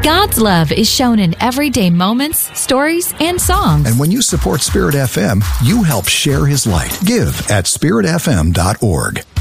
God's love is shown in everyday moments, stories, and songs. And when you support Spirit FM, you help share His light. Give at spiritfm.org.